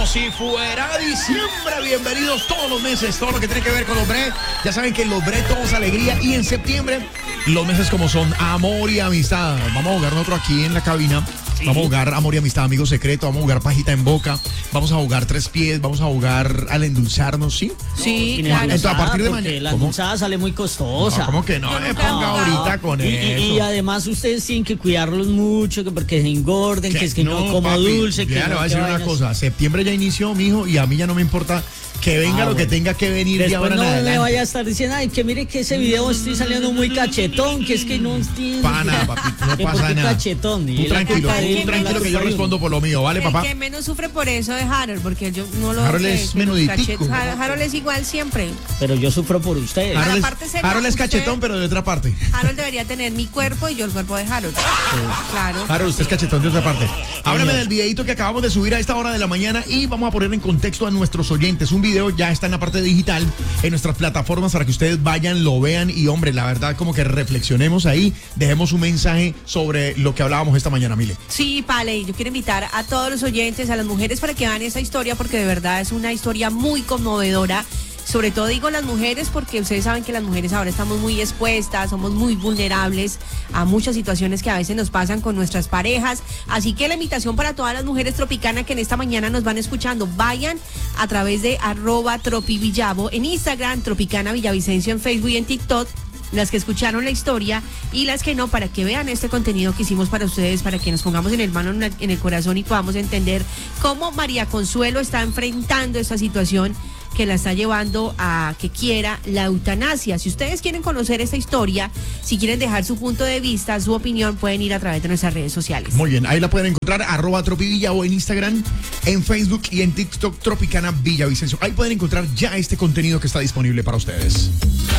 si fuera diciembre. Bienvenidos todos los meses, todo lo que tiene que ver con los bre. Ya saben que en los bre todo es alegría. Y en septiembre, los meses como son amor y amistad. Vamos a jugar nosotros aquí en la cabina. Sí. Vamos a jugar amor y amistad, amigo secreto. Vamos a jugar pajita en boca. Vamos a jugar tres pies. Vamos a jugar al endulzarnos, ¿sí? Sí, claro. Entonces, a partir de mañana. La endulzada sale muy costosa. No, ¿cómo que no? Me ponga ahorita con eso. Y además ustedes tienen que cuidarlos mucho, porque se engorden, que es que no como papi, dulce. Ya le voy a decir una cosa. Septiembre ya inició, mijo, y a mí ya no me importa que venga lo que tenga que venir. Después de ahora no me vaya a estar diciendo, ay, que mire que ese video estoy saliendo muy cachetón, que es que no entiendo. Pana, papi, no pasa nada. Cachetón. Tú tranquilo que yo respondo por lo mío, ¿vale, papá? El que menos sufre por eso es Harold, porque yo no lo... Harold es menuditico. Harold es igual siempre. Pero yo sufro por ustedes. Harold es cachetón, pero de otra parte. Harold debería tener mi cuerpo y yo el cuerpo de Harold. Claro. Harold, usted es cachetón de otra parte. Háblame del videito que acabamos de subir a esta hora de la mañana y vamos a poner en contexto a nuestros oyentes. Un video ya está en la parte digital, en nuestras plataformas para que ustedes vayan, lo vean y, hombre, la verdad, como que reflexionemos ahí, dejemos un mensaje sobre lo que hablábamos esta mañana, Mile. Sí, Pale, yo quiero invitar a todos los oyentes, a las mujeres para que vean esa historia porque de verdad es una historia muy conmovedora. Sobre todo digo las mujeres porque ustedes saben que las mujeres ahora estamos muy expuestas, somos muy vulnerables a muchas situaciones que a veces nos pasan con nuestras parejas. Así que la invitación para todas las mujeres tropicanas que en esta mañana nos van escuchando, vayan a través de @tropivillavo en Instagram, Tropicana Villavicencio en Facebook y en TikTok. Las que escucharon la historia y las que no, para que vean este contenido que hicimos para ustedes, para que nos pongamos en el mano en el corazón y podamos entender cómo María Consuelo está enfrentando esta situación que la está llevando a que quiera la eutanasia. Si ustedes quieren conocer esta historia, si quieren dejar su punto de vista, su opinión, pueden ir a través de nuestras redes sociales. Muy bien, ahí la pueden encontrar, @tropivillavo en Instagram, en Facebook y en TikTok, Tropicana Villavicencio. Ahí pueden encontrar ya este contenido que está disponible para ustedes.